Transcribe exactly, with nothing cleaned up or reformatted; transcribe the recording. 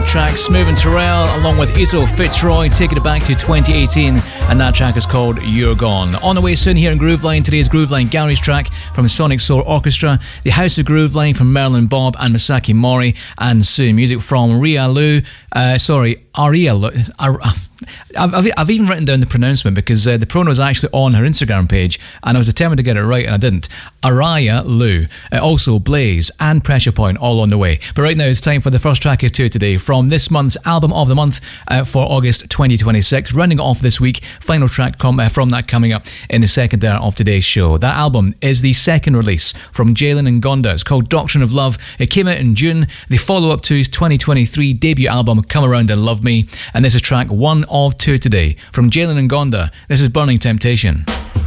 track, Smooth and Terrell, along with Iso Fitzroy, taking it back to twenty eighteen, and that track is called You're Gone. On the way soon here in Grooveline, today's Grooveline Galleries track from Sonic Soul Orchestra, the House of Grooveline from Merlin Bob and Masaki Mori, and soon music from Ria Lu, uh, sorry, Aria Lu, Ar- I've, I've even written down the pronouncement because uh, the prono was actually on her Instagram page and I was determined to get it right and I didn't. Araya Lu. Uh, also Blaze and Pressure Point all on the way. But right now it's time for the first track of two today from this month's Album of the Month uh, for August twenty twenty-six. Rounding off this week, final track com- uh, from that coming up in the second hour of today's show. That album is the second release from Jalen and Gonda. It's called Doctrine of Love. It came out in June. The follow-up to his twenty twenty-three debut album Come Around and Love Me. And this is track one of two today from Jalen and Gonda. This is Burning Temptation.